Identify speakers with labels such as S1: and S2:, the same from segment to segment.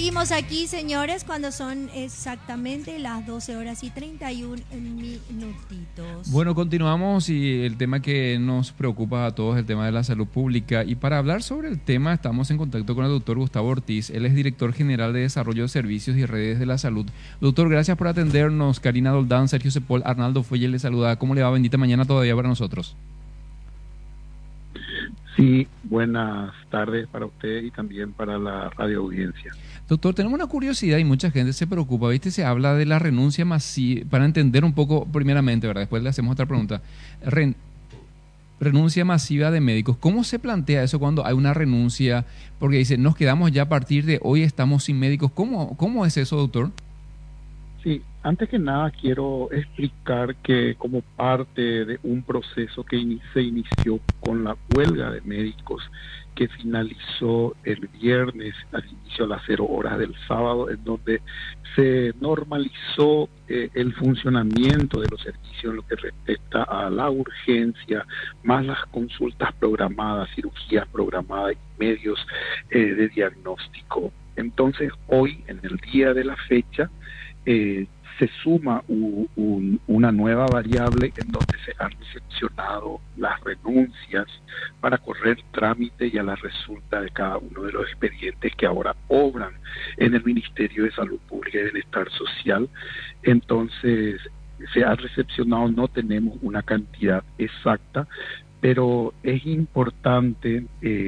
S1: seguimos aquí, señores, cuando son exactamente las 12 horas y 31 minutitos.
S2: Bueno, continuamos y el tema que nos preocupa a todos, el tema de la salud pública. Y para hablar sobre el tema, estamos en contacto con el doctor Gustavo Ortiz. Él es director general de Desarrollo de Servicios y Redes de la Salud. Doctor, gracias por atendernos. Karina Doldán, Sergio Cepol, Arnaldo Fuelle le saluda. ¿Cómo le va? Bendita mañana todavía para nosotros.
S3: Sí, buenas tardes para usted y también para la radio audiencia.
S2: Doctor, tenemos una curiosidad y mucha gente se preocupa, ¿viste? Se habla de la renuncia masiva, para entender un poco primeramente, ¿verdad? Después le hacemos otra pregunta. Renuncia masiva de médicos. ¿Cómo se plantea eso cuando hay una renuncia? Porque dice, nos quedamos ya a partir de hoy, estamos sin médicos. ¿Cómo es eso, doctor?
S3: Sí, antes que nada quiero explicar que como parte de un proceso que se inició con la huelga de médicos que finalizó el viernes al inicio a las 0 horas del sábado, en donde se normalizó el funcionamiento de los servicios en lo que respecta a la urgencia, más las consultas programadas, cirugías programadas y medios de diagnóstico. Entonces, hoy, en el día de la fecha, se suma una nueva variable en donde se han recepcionado las renuncias para correr trámite y a la resulta de cada uno de los expedientes que ahora obran en el Ministerio de Salud Pública y Bienestar Social. Entonces, se ha recepcionado, no tenemos una cantidad exacta, pero es importante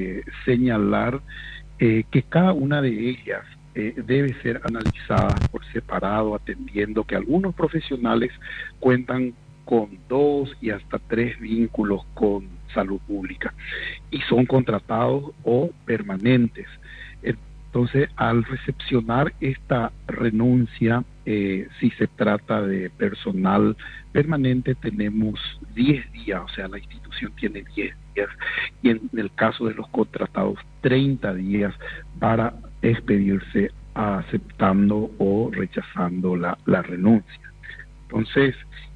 S3: señalar que cada una de ellas debe ser analizada por separado, atendiendo que algunos profesionales cuentan con 2 y hasta 3 vínculos con salud pública y son contratados o permanentes. Entonces, al recepcionar esta renuncia, si se trata de personal permanente, tenemos 10 días, o sea, la institución tiene 10 días, y en el caso de los contratados, 30 días para expedirse aceptando o rechazando la renuncia. Entonces,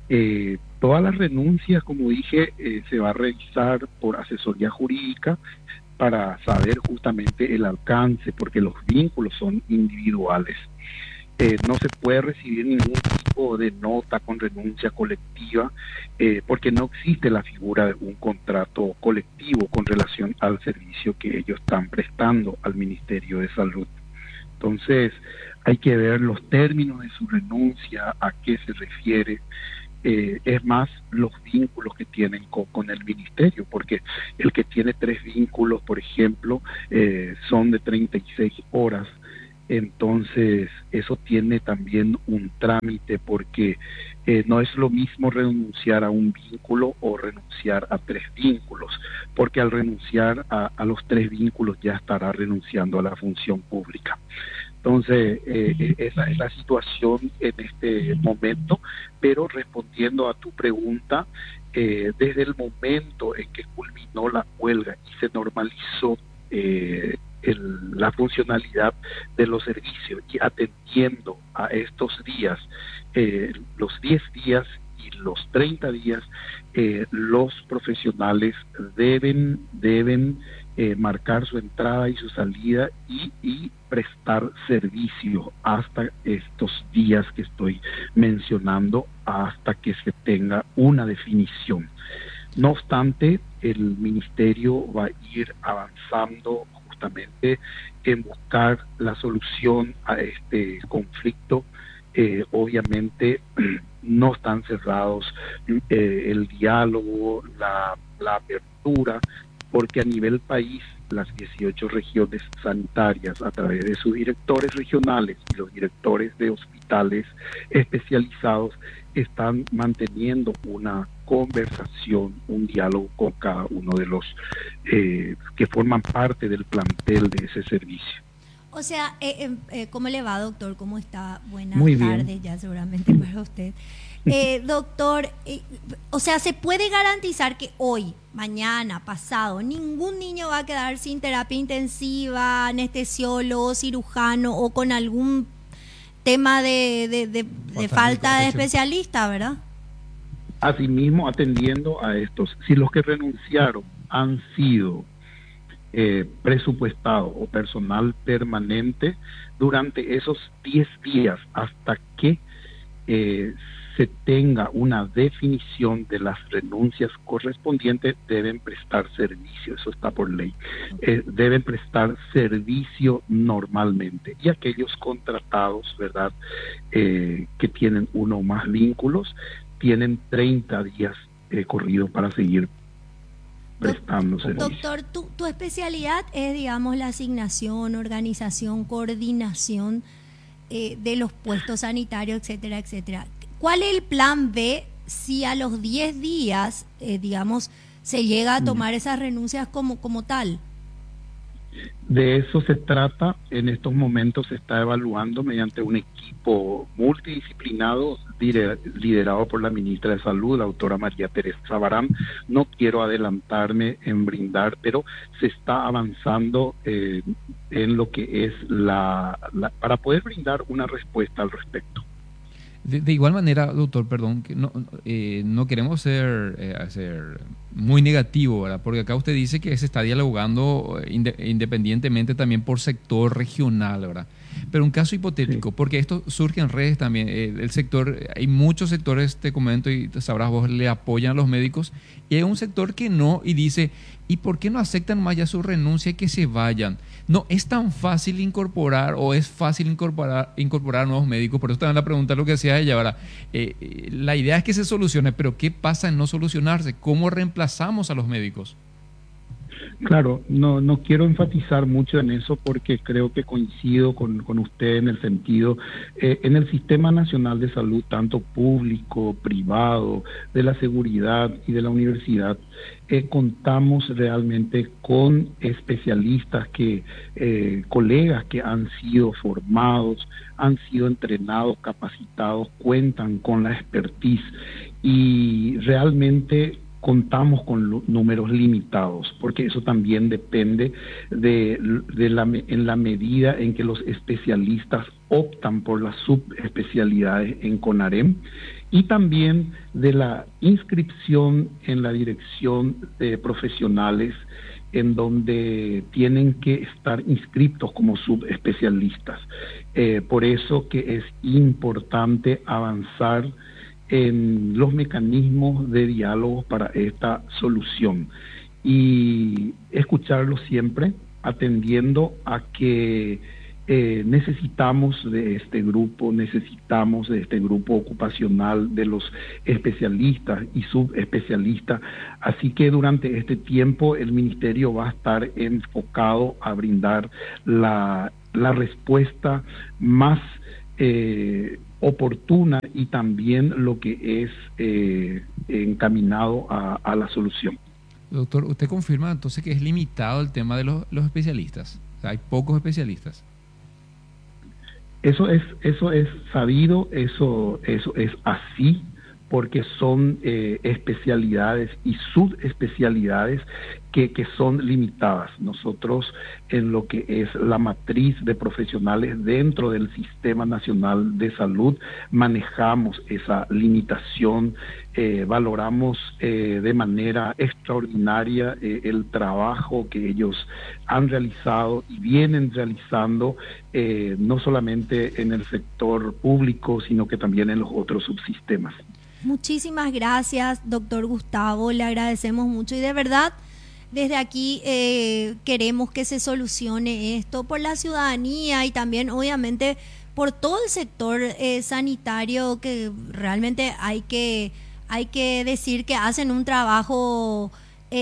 S3: todas las renuncias, como dije, se va a revisar por asesoría jurídica para saber justamente el alcance, porque los vínculos son individuales. No se puede recibir ningún tipo de nota con renuncia colectiva porque no existe la figura de un contrato colectivo con relación al servicio que ellos están prestando al Ministerio de Salud. Entonces, hay que ver los términos de su renuncia, a qué se refiere, es más los vínculos que tienen con el ministerio, porque el que tiene 3 vínculos, por ejemplo, son de 36 horas. Entonces, eso tiene también un trámite porque no es lo mismo renunciar a un vínculo o renunciar a 3 vínculos, porque al renunciar a los 3 vínculos ya estará renunciando a la función pública. Entonces, esa es la situación en este momento, pero respondiendo a tu pregunta, desde el momento en que culminó la huelga y se normalizó la funcionalidad de los servicios y atendiendo a estos días, los 10 días y los 30 días, los profesionales deben marcar su entrada y su salida y prestar servicio hasta estos días que estoy mencionando, hasta que se tenga una definición. No obstante, el ministerio va a ir avanzando justamente en buscar la solución a este conflicto. Obviamente no están cerrados el diálogo, la apertura, porque a nivel país las 18 regiones sanitarias, a través de sus directores regionales y los directores de hospitales especializados, están manteniendo una conversación, un diálogo con cada uno de los que forman parte del plantel de ese servicio.
S1: O sea, ¿cómo le va, doctor? ¿Cómo está? Buenas
S3: Muy
S1: tardes
S3: bien.
S1: ya seguramente para usted. Doctor, o sea, ¿se puede garantizar que hoy, mañana, pasado, ningún niño va a quedar sin terapia intensiva, anestesiólogo, cirujano o con algún tema de falta de especialista, verdad?
S3: Asimismo, atendiendo a estos, si los que renunciaron han sido presupuestado o personal permanente durante esos 10 días hasta que se tenga una definición de las renuncias correspondientes. Deben prestar servicio, eso está por ley. Deben prestar servicio normalmente. Y aquellos contratados, ¿verdad?, que tienen uno o más vínculos, tienen 30 días corridos para seguir prestando servicio.
S1: Doctor, tu especialidad es, digamos, la asignación, organización, coordinación de los puestos sanitarios, etcétera, etcétera. ¿Cuál es el plan B si a los 10 días, digamos, se llega a tomar esas renuncias como tal?
S3: De eso se trata. En estos momentos se está evaluando mediante un equipo multidisciplinado liderado por la ministra de Salud, la doctora María Teresa Sabarán. No quiero adelantarme en brindar, pero se está avanzando en lo que es para poder brindar una respuesta al respecto.
S2: De igual manera, doctor, perdón, que no queremos ser muy negativo, ¿verdad? Porque acá usted dice que se está dialogando independientemente también por sector regional, ¿verdad? Pero un caso hipotético, sí, porque esto surge en redes también, el sector, hay muchos sectores, te comento y sabrás vos, le apoyan a los médicos, y hay un sector que no, y dice, ¿y por qué no aceptan más ya su renuncia y que se vayan? No es tan fácil incorporar, o es fácil incorporar nuevos médicos. Por eso también la pregunta lo que decía ella, ¿verdad? La idea es que se solucione, pero ¿qué pasa en no solucionarse? ¿Cómo reemplazamos a los médicos?
S3: Claro, no quiero enfatizar mucho en eso porque creo que coincido con usted en el sentido, en el Sistema Nacional de Salud, tanto público, privado, de la seguridad y de la universidad, contamos realmente con especialistas colegas que han sido formados, han sido entrenados, capacitados, cuentan con la expertise y realmente contamos con números limitados, porque eso también depende en la medida en que los especialistas optan por las subespecialidades en CONAREM y también de la inscripción en la dirección de profesionales en donde tienen que estar inscritos como subespecialistas. Por eso que es importante avanzar en los mecanismos de diálogo para esta solución y escucharlo siempre, atendiendo a que necesitamos de este grupo ocupacional de los especialistas y subespecialistas, así que durante este tiempo el Ministerio va a estar enfocado a brindar la respuesta más oportuna y también lo que es encaminado a la solución.
S2: Doctor, ¿usted confirma entonces que es limitado el tema de los especialistas? O sea, hay pocos especialistas.
S3: Eso es sabido, eso es así, porque son especialidades y subespecialidades que son limitadas. Nosotros, en lo que es la matriz de profesionales dentro del Sistema Nacional de Salud, manejamos esa limitación, valoramos de manera extraordinaria el trabajo que ellos han realizado y vienen realizando, no solamente en el sector público, sino que también en los otros subsistemas.
S1: Muchísimas gracias, doctor Gustavo, le agradecemos mucho y de verdad desde aquí queremos que se solucione esto por la ciudadanía y también obviamente por todo el sector sanitario, que realmente hay que decir que hacen un trabajo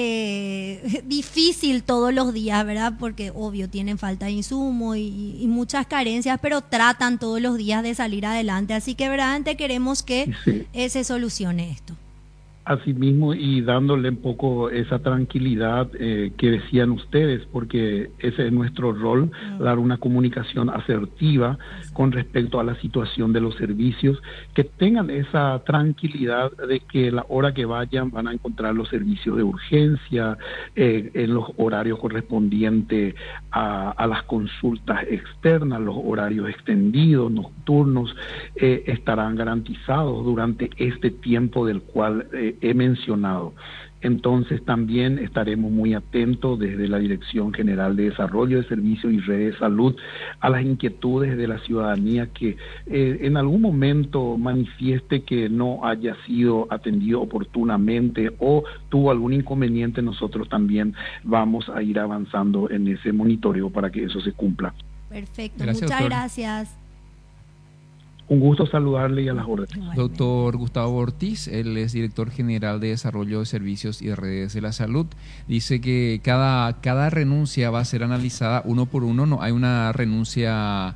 S1: difícil todos los días, ¿verdad? Porque obvio tienen falta de insumo y muchas carencias, pero tratan todos los días de salir adelante, así que verdaderamente queremos que se solucione esto.
S3: Asimismo, y dándole un poco esa tranquilidad que decían ustedes, porque ese es nuestro rol, dar una comunicación asertiva con respecto a la situación de los servicios, que tengan esa tranquilidad de que la hora que vayan van a encontrar los servicios de urgencia, en los horarios correspondientes a las consultas externas, los horarios extendidos, nocturnos, estarán garantizados durante este tiempo del cual he mencionado. Entonces también estaremos muy atentos desde la Dirección General de Desarrollo de Servicios y Redes de Salud a las inquietudes de la ciudadanía que en algún momento manifieste que no haya sido atendido oportunamente o tuvo algún inconveniente. Nosotros también vamos a ir avanzando en ese monitoreo para que eso se cumpla.
S1: Perfecto,
S2: Gracias,
S1: muchas
S2: doctor.
S1: gracias.
S3: Un gusto saludarle y a las órdenes.
S1: Igualmente.
S2: Doctor Gustavo Ortiz, él es director general de Desarrollo de Servicios y Redes de la Salud. Dice que cada renuncia va a ser analizada uno por uno, no hay una renuncia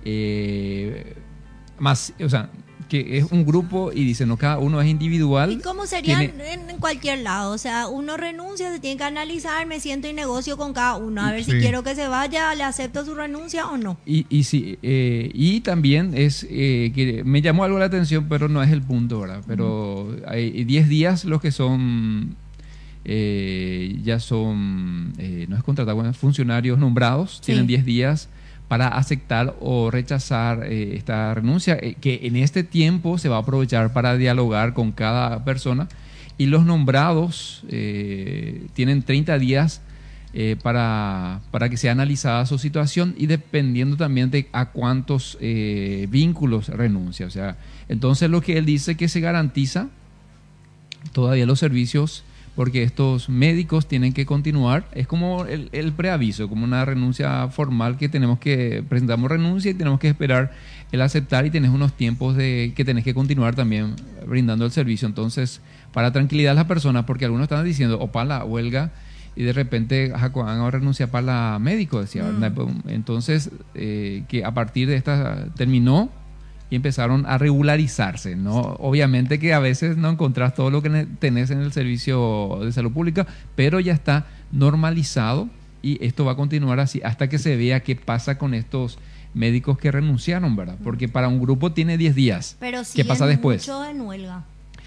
S2: más, o sea, que es un grupo y dice, no, cada uno es individual.
S1: ¿Y cómo sería
S2: Tiene-
S1: en cualquier lado? O sea, uno renuncia, se tiene que analizar, me siento y negocio con cada uno. A ver si
S4: Sí.
S1: quiero que se vaya, le acepto su renuncia o no.
S2: Y sí, y también es que me llamó algo la atención, pero no es el punto, ¿verdad? Pero hay 10 días los que son, ya son, no es contratados, bueno, funcionarios nombrados,
S1: Sí.
S2: tienen 10 días para aceptar o rechazar esta renuncia, que en este tiempo se va a aprovechar para dialogar con cada persona, y los nombrados tienen 30 días para que sea analizada su situación y dependiendo también de a cuántos vínculos renuncia. O sea, entonces lo que él dice que se garantiza todavía los servicios porque estos médicos tienen que continuar, es como el preaviso, como una renuncia formal que tenemos que, presentamos renuncia y tenemos que esperar el aceptar y tenés unos tiempos de que tenés que continuar también brindando el servicio. Entonces, para tranquilidad de las personas, porque algunos están diciendo, o para la huelga, y de repente van a renunciar para la médico, decía. Entonces, que a partir de esta terminó y empezaron a regularizarse, ¿no? Obviamente que a veces no encontrás todo lo que tenés en el servicio de salud pública, pero ya está normalizado y esto va a continuar así hasta que se vea qué pasa con estos médicos que renunciaron, ¿verdad? Porque para un grupo tiene 10 días.
S1: Pero
S2: ¿Qué
S1: siguen
S2: pasa después?
S1: mucho en huelga.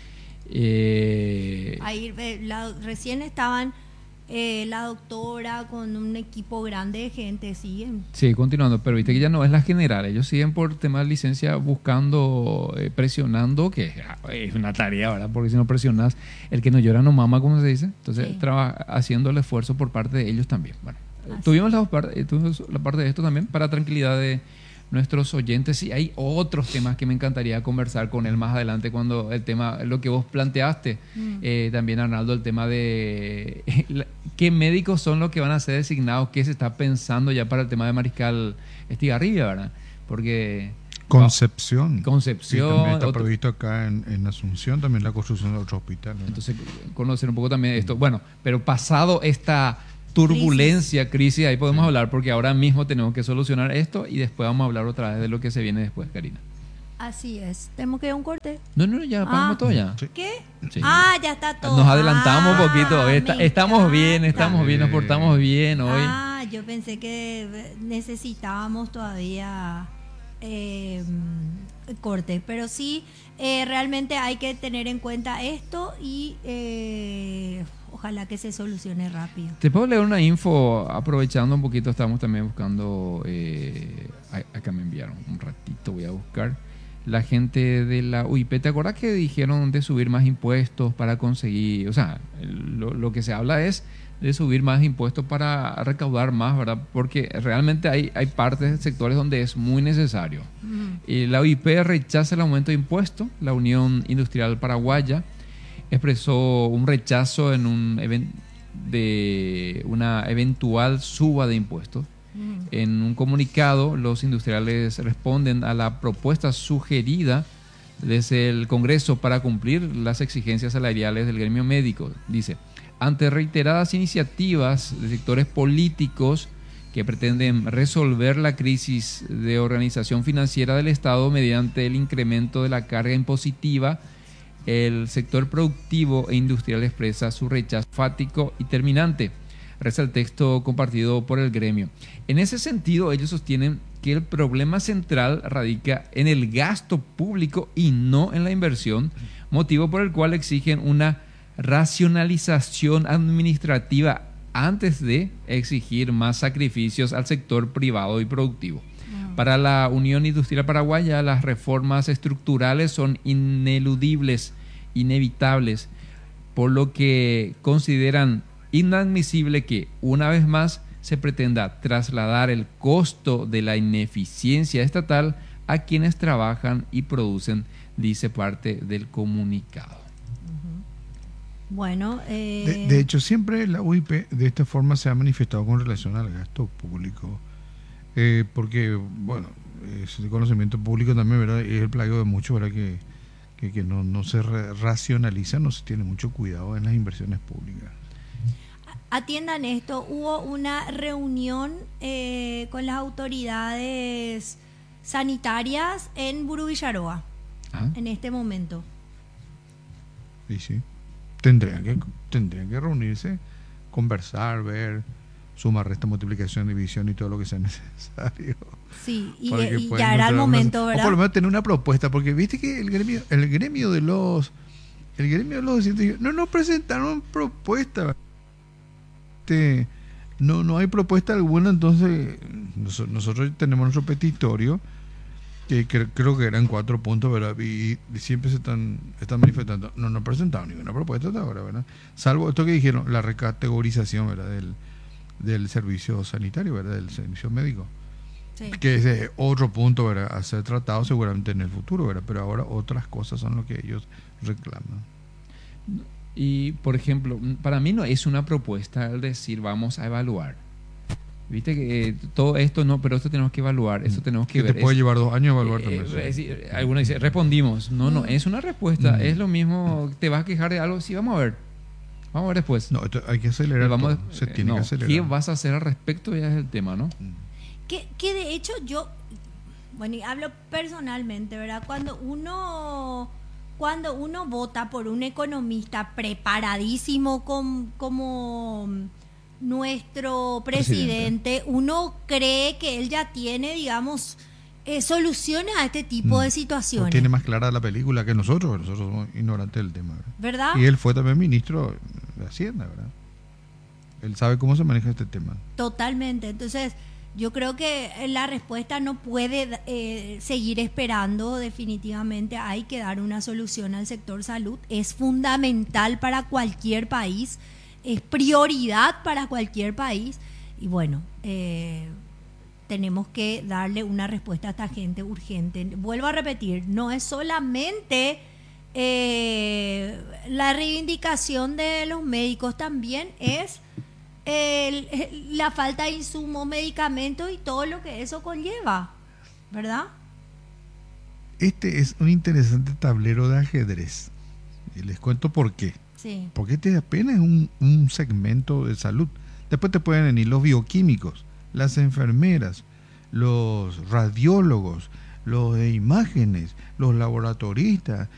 S2: Eh,
S1: Ahí, recién estaban la doctora con un equipo grande de gente, siguen.
S2: Sí, continuando, pero viste que ya no es la general, ellos siguen por temas de licencia buscando, presionando, que es una tarea, ¿verdad? Porque si no presionas, el que no llora no mama, como se dice, entonces
S1: Sí.
S2: haciendo el esfuerzo por parte de ellos también. Bueno,
S1: Así.
S2: tuvimos la parte de esto también para tranquilidad de nuestros oyentes. Y hay otros temas que me encantaría conversar con él más adelante cuando el tema, lo que vos planteaste, también Arnaldo, el tema de qué médicos son los que van a ser designados, qué se está pensando ya para el tema de Mariscal Estigarribia, ¿verdad? Porque
S4: Concepción.
S2: Concepción,
S4: Y también está
S2: otro-
S4: previsto acá en Asunción también la construcción de otro hospital, ¿no?
S2: entonces conocer un poco también esto. Bueno, pero pasado esta turbulencia, crisis, ahí podemos hablar porque ahora mismo tenemos que solucionar esto y después vamos a hablar otra vez de lo que se viene después, Karina.
S1: Así es. Tenemos que ir a un corte.
S2: No, ya pagamos todo ya.
S4: Sí.
S1: ¿Qué?
S2: Sí.
S1: Ah, ya está todo.
S2: Nos adelantamos
S1: Ah,
S2: un poquito.
S1: me
S2: Estamos bien,
S1: encanta.
S2: nos portamos bien hoy.
S1: Ah, yo pensé que necesitábamos todavía corte, pero sí, realmente hay que tener en cuenta esto y ojalá que se solucione rápido.
S2: Te puedo leer una info, aprovechando un poquito, estamos también buscando, acá me enviaron un ratito, voy a buscar. La gente de la UIP, ¿te acuerdas que dijeron de subir más impuestos para conseguir, o sea, lo que se habla es de subir más impuestos para recaudar más, ¿verdad? Porque realmente hay partes, sectores donde es muy necesario. Y la UIP rechaza el aumento de impuestos. La Unión Industrial Paraguaya expresó un rechazo en de una eventual suba de impuestos. En un comunicado, los industriales responden a la propuesta sugerida desde el Congreso para cumplir las exigencias salariales del gremio médico. Dice, ante reiteradas iniciativas de sectores políticos que pretenden resolver la crisis de organización financiera del Estado mediante el incremento de la carga impositiva, el sector productivo e industrial expresa su rechazo enfático y terminante, reza el texto compartido por el gremio. En ese sentido, ellos sostienen que el problema central radica en el gasto público y no en la inversión, motivo por el cual exigen una racionalización administrativa antes de exigir más sacrificios al sector privado y productivo. Para la Unión Industrial Paraguaya, las reformas estructurales son ineludibles, inevitables, por lo que consideran inadmisible que, una vez más, se pretenda trasladar el costo de la ineficiencia estatal a quienes trabajan y producen, dice parte del comunicado.
S1: Bueno,
S4: de hecho, siempre la UIP de esta forma se ha manifestado con relación al gasto público, porque, bueno, es de conocimiento público también, ¿verdad? Es el plagio de muchos, ¿verdad? Que no se racionaliza, no se tiene mucho cuidado en las inversiones públicas.
S1: atiendan esto, hubo una reunión con las autoridades sanitarias en Burú Villaroa en este momento.
S4: Sí. Tendrían que reunirse, conversar, ver suma, resta, multiplicación, división y todo lo que sea necesario.
S1: Sí, y ya era el momento, ¿verdad?
S4: O por lo menos tener una propuesta, porque viste que el gremio de los docentes no nos presentaron propuesta. No hay propuesta alguna, entonces nosotros tenemos nuestro petitorio, que creo que eran 4 puntos, ¿verdad? Y siempre se están manifestando. No presentaron ninguna propuesta hasta ahora, ¿verdad? Salvo esto que dijeron, la recategorización, ¿verdad? Del servicio sanitario, ¿verdad? Del servicio médico. Sí. Que es otro punto, ¿verdad? A ser tratado seguramente en el futuro, ¿verdad? Pero ahora otras cosas son lo que ellos reclaman.
S2: Y, por ejemplo, para mí no es una propuesta el decir vamos a evaluar. Viste que todo esto no, pero esto tenemos que evaluar, esto tenemos que ver.
S4: Te puede llevar 2 años evaluar también.
S2: Algunos dicen, respondimos. No es una respuesta. Es lo mismo, te vas a quejar de algo, sí, vamos a ver después.
S4: No, esto hay que acelerar. Se tiene que acelerar.
S2: ¿Qué vas a hacer al respecto? Ya es el tema, ¿no?
S1: Que de hecho yo, bueno, y hablo personalmente, ¿verdad? Cuando uno vota por un economista preparadísimo como nuestro presidente, uno cree que él ya tiene, digamos, soluciones a este tipo de situaciones.
S4: Tiene más clara la película que nosotros somos ignorantes del tema,
S1: ¿verdad?
S4: Y él fue también ministro de Hacienda, ¿verdad? Él sabe cómo se maneja este tema.
S1: Totalmente. Entonces, yo creo que la respuesta no puede seguir esperando. Definitivamente hay que dar una solución al sector salud. Es fundamental para cualquier país, es prioridad para cualquier país. Y bueno, tenemos que darle una respuesta a esta gente urgente. Vuelvo a repetir, no es solamente la reivindicación de los médicos, también es la falta de insumos, medicamentos y todo lo que eso conlleva, ¿verdad?
S4: Este es un interesante tablero de ajedrez y les cuento por qué.
S1: Sí.
S4: Porque este apenas es un segmento de salud. Después te pueden venir los bioquímicos, las enfermeras, los radiólogos, los de imágenes, los laboratoristas,